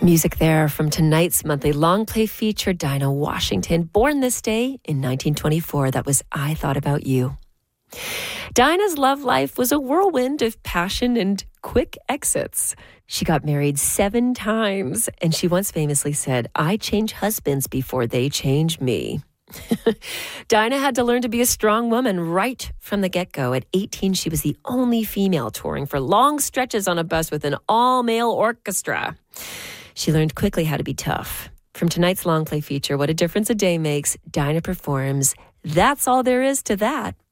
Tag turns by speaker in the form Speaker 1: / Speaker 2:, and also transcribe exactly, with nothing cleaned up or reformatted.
Speaker 1: Music there from tonight's monthly long play feature, Dinah Washington, born this day in nineteen twenty-four. That was I Thought About You. Dinah's love life was a whirlwind of passion and quick exits. She got married seven times, and she once famously said, "I change husbands before they change me." Dinah had to learn to be a strong woman right from the get-go. At eighteen, she was the only female touring for long stretches on a bus with an all-male orchestra. She learned quickly how to be tough. From tonight's long play feature, What a Difference a Day Makes, Dinah performs That's All There Is to That.